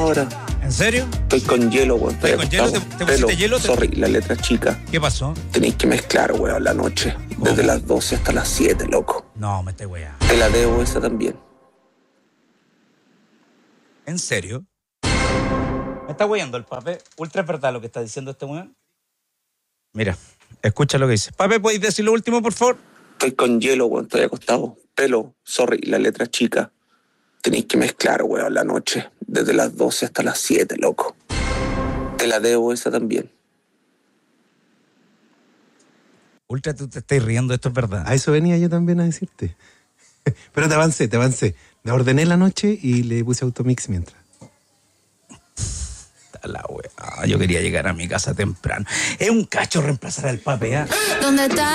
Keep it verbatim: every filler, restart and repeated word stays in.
ahora. ¿En serio? Estoy con hielo, weón. Estoy ¿Con hielo? ¿Te, te pusiste hielo? Sorry, la letra chica. ¿Qué pasó? Tenéis que mezclar, weón, la noche. ¿Cómo? Desde las doce hasta las siete, loco. No, me estoy weando. Te la debo esa también. ¿En serio? ¿Me está weyando el Pape? ¿Ultra es verdad lo que está diciendo este weón? Mira, escucha lo que dice. Pape, ¿podéis decir lo último, por favor? Estoy con hielo, weón. Estoy acostado. Pelo, sorry, la letra chica. Tenéis que mezclar, weón, la noche. Desde las doce hasta las siete, loco. Te la debo esa también. Ultra, tú te estás riendo, esto es verdad. A eso venía yo también a decirte. Pero te avancé, te avancé. Le ordené la noche y le puse automix mientras. Está la weá. Yo quería llegar a mi casa temprano. Es un cacho reemplazar al Pape, ¿ah? ¿Dónde está?